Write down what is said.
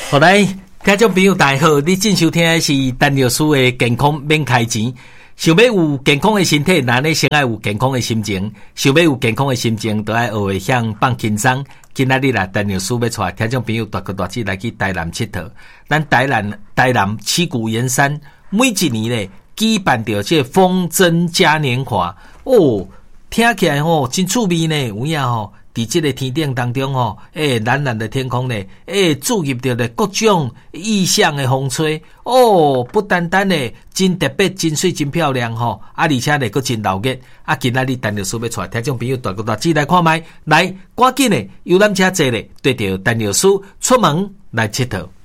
好来，听众朋友大家好，你正收听的是陈律师的健康免开钱。想要有健康的身体，那你先要有健康的心情。想要有健康的心情，就要学会向放轻松。今仔日啦，陈律师要带听众朋友大哥大姐来去台南佚佗。咱台南七股盐山每一年咧举办着这风筝嘉年华哦，听起来吼真趣味呢，有影吼。伫这个天顶当中吼，蓝蓝的天空呢，注入着咧各种意象的风吹哦，不单单呢真特别、真水、真漂亮吼，而且呢佫真闹热。今仔日陈律师要带听众朋友大哥大姐来看卖，来赶紧呢游览车坐咧，对着陈律师出门来佚佗。